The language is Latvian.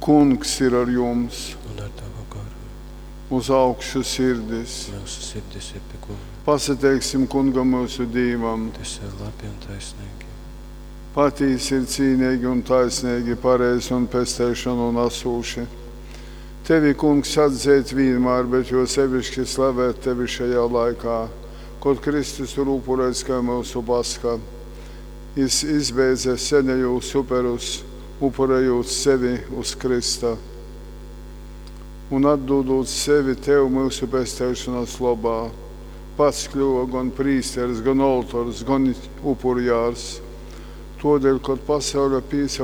Kungs ir ar jums, un ar tavu garu. uz augšu sirdis. Mūsu sirdis ir pie kunga. Pasateiksim Kungam mūsu Dievam. Tas ir labi un taisnīgi. Patīs ir cīnīgi un taisnīgi, pareizi un pestēšana un asūši. Tevi, Kungs, atzēt vienmēr, bet jo sevišķi slavēt Tevi šajā laikā, kad Kristus ir upurēts kā mūsu paska. Izbeidza senējos uperus, upurējot sevi uz Krista un atdodot sevi Tev mūsu pestēšanas labā. Pats kļuva gan prīsteris, gan altars, gan upurjārs. Todēļ, kad pasaule pīsa